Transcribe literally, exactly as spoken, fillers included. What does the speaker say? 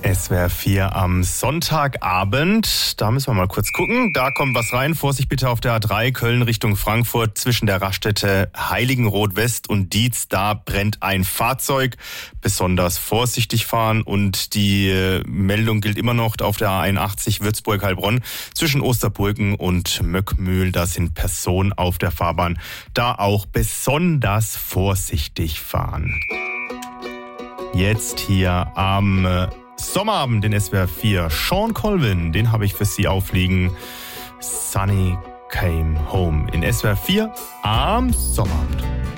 S W R vier am Sonntagabend. Da müssen wir mal kurz gucken. Da kommt was rein. Vorsicht bitte auf der A drei, Köln Richtung Frankfurt, zwischen der Raststätte Heiligenroth West und Dietz. Da brennt ein Fahrzeug. Besonders vorsichtig fahren. Und die Meldung gilt immer noch auf der A einundachtzig Würzburg-Heilbronn. Zwischen Osterburgen und Möckmühl, da sind Personen auf der Fahrbahn. Da auch besonders vorsichtig fahren. Jetzt hier am Sommerabend in S W R vier. Sean Colvin, den habe ich für Sie aufliegen. Sunny Came Home in S W R vier am Sommerabend.